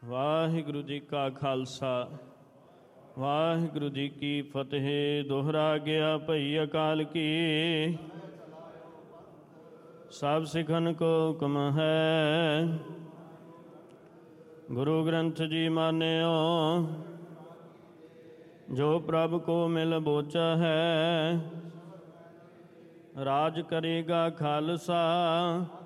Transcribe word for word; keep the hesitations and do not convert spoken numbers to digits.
ਵਾਹਿਗੁਰੂ ਜੀ ਕਾ ਖਾਲਸਾ ਵਾਹਿਗੁਰੂ ਜੀ ਕੀ ਫਤਿਹ। ਦੋਹਰਾ ਗਿਆ ਭਈ ਅਕਾਲ ਕੀ, ਸਭ ਸਿੱਖਨ ਕੋ ਹੁਕਮ ਹੈ। ਗੁਰੂ ਗ੍ਰੰਥ ਜੀ ਮਾਨਿਓ, ਜੋ ਪ੍ਰਭ ਕੋ ਮਿਲ ਬੋਚਾ ਹੈ। ਰਾਜ ਕਰੇਗਾ ਖਾਲਸਾ,